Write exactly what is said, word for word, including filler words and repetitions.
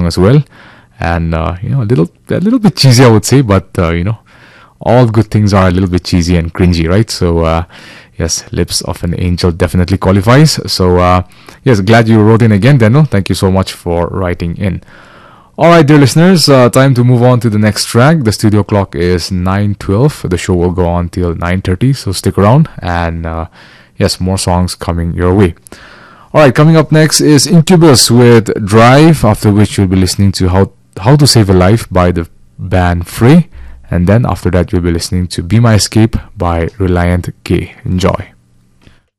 song as well. And, uh, you know, a little, a little bit cheesy, I would say, but, uh, you know, all good things are a little bit cheesy and cringy, right? So, uh, yes, Lips of an Angel definitely qualifies. So, uh, yes, glad you wrote in again, Daniel. Thank you so much for writing in. All right, dear listeners, uh, time to move on to the next track. The studio clock is nine twelve. The show will go on till nine thirty, so stick around. And, uh, yes, more songs coming your way. All right, coming up next is Incubus with Drive, after which you'll be listening to How How to Save a Life by the band Frey. And then after that, you'll be listening to Be My Escape by Reliant K. Enjoy.